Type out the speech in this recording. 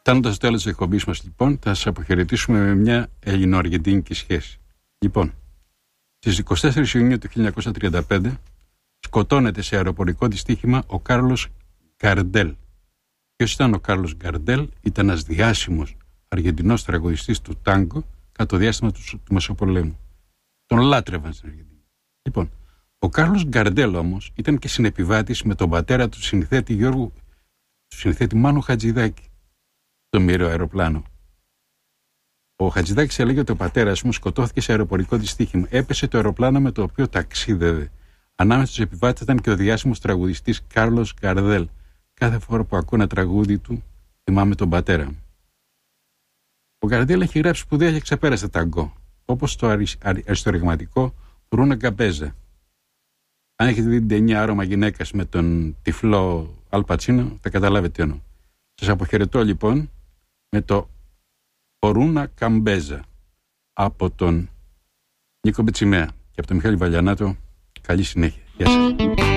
Φτάνοντας στο τέλος της εκπομπής μας, λοιπόν, θα σας αποχαιρετήσουμε με μια ελληνοαργεντίνικη σχέση. Λοιπόν, στις 24 Ιουνίου του 1935 σκοτώνεται σε αεροπορικό δυστύχημα ο Κάρλος Γκαρντέλ. Ποιος ήταν ο Κάρλος Γκαρντέλ? Ήταν ένας διάσημος Αργεντινός τραγουδιστής του τάγκο κατά το διάστημα του Μεσοπολέμου. Τον λάτρευαν στην Αργεντινή. Λοιπόν, ο Κάρλος Γκαρντέλ όμως ήταν και συνεπιβάτης με τον πατέρα του συνθέτη Μάνου Χατζηδάκη, το μοιραίο αεροπλάνο. Ο Χατζηδάκης έλεγε ότι ο πατέρας μου σκοτώθηκε σε αεροπορικό δυστύχημα. Έπεσε το αεροπλάνο με το οποίο ταξίδευε. Ανάμεσα στους επιβάτες ήταν και ο διάσημος τραγουδιστής Κάρλος Γκαρντέλ. Κάθε φορά που ακούω ένα τραγούδι του, θυμάμαι τον πατέρα μου. Ο Γκαρντέλ έχει γράψει σπουδαία και ξεπέραστα ταγκό, όπως το αριστορυγματικό Μπρούνο Γκαμπέζα. Αν έχετε δει την ταινία Άρωμα γυναίκας με τον τυφλό Αλ Πατσίνο, θα καταλάβετε τι εννοώ. Σας αποχαιρετώ λοιπόν με το Μπρούνο Γκαμπέζα από τον Νίκο Μπετσιμέα και από τον Μιχάλη Βαλιανάτο. Καλή συνέχεια. Γεια σας.